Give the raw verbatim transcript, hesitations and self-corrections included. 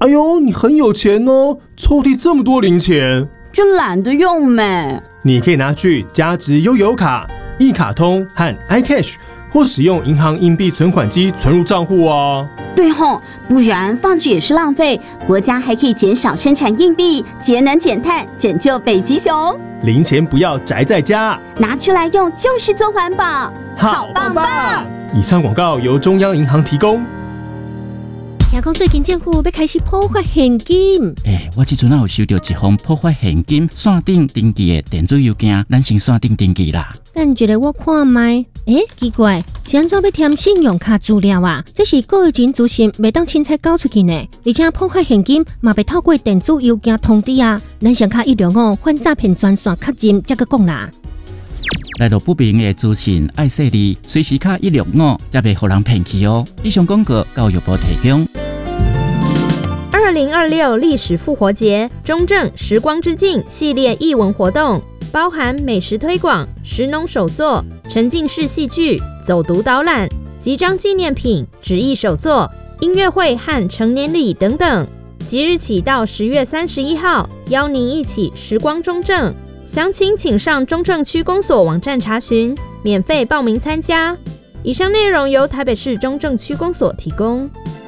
哎呦，你很有钱哦，抽屉这么多零钱， 就懒得用没。 你可以拿去加值悠游卡、一卡通和 iCash， 或使用银行硬币存款机存入账户哦。 对吼，不然放着也是浪费。国家还可以减少生产硬币，节能减碳，拯救北极熊。 零钱不要宅在家， 拿出来用就是做环保， 好棒棒！以上广告由中央银行提供。 听讲最近政府要开始破发现金， 诶、欸，我即阵啊有收到一封破发现金线顶登记的电子邮件，咱先线顶登记啦。 等一下我看卖，诶、欸，奇怪，是安怎要填信用卡资料啊？这是个人资讯，袂当凊彩交出去呢。而且破发现金嘛袂透过电子邮件通知啊。咱上卡一六五反诈骗专线确认才个讲啦。 来到不明的资讯，爱说你随时卡一六五，才袂互人骗去哦。以上广告教育部提供。 二零二六历史复活节中正时光之境系列艺文活动，包含美食推广、食农手作、沉浸式戏剧、走读导览、集章纪念品、纸艺手作、音乐会和成年礼等等。即日起到十月三十一号，邀您一起时光中正。详情请上中正区公所网站查询，免费报名参加。以上内容由台北市中正区公所提供。